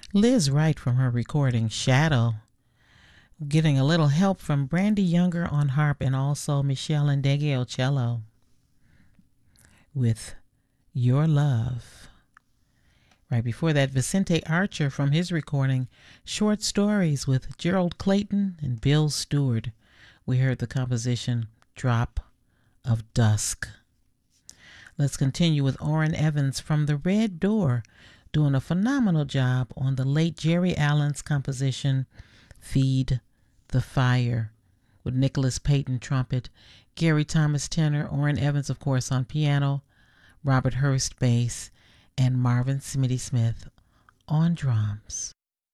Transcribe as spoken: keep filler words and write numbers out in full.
Liz Wright from her recording Shadow, getting a little help from Brandy Younger on harp and also Michelle Ndege cello with Your Love. Right before that, Vicente Archer from his recording Short Stories with Gerald Clayton and Bill Stewart. We heard the composition Drop of Dusk. Let's continue with Orrin Evans from The Red Door, doing a phenomenal job on the late Jerry Allen's composition Feed the Fire, with Nicholas Payton trumpet, Gary Thomas tenor, Orrin Evans, of course, on piano, Robert Hurst bass, and Marvin Smitty Smith on drums.